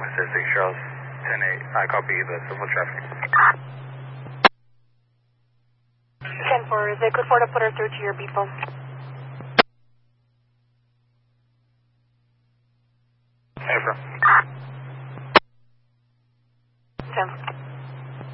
6 Charles 10-8. I copy the civil traffic. 10-4, is it good for to put her through to your beat phone? Hey, bro.